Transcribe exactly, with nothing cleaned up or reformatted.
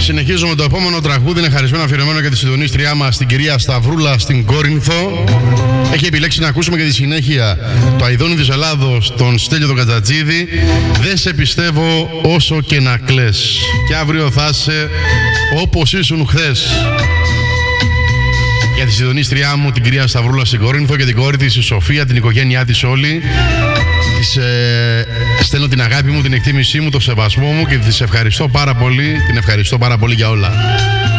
Συνεχίζουμε με το επόμενο τραγούδι. Είναι χαρισμένο αφιερωμένο για τη συντονίστριά μας, την κυρία Σταυρούλα στην Κόρινθο. Έχει επιλέξει να ακούσουμε και τη συνέχεια το Αηδόνι της Ελλάδος, τον Στέλιο τον Κατζατζίδη. Δεν σε πιστεύω όσο και να κλαις. Και αύριο θα είσαι όπως ήσουν χθες. Για τη συντονίστριά μου, την κυρία Σταυρούλα στην Κόρινθο, και την κόρη της, η Σοφία, την οικογένειά της όλη. Της ε, στέλνω την αγάπη μου, την εκτίμησή μου, το σεβασμό μου και της ευχαριστώ πάρα πολύ. Την ευχαριστώ πάρα πολύ για όλα.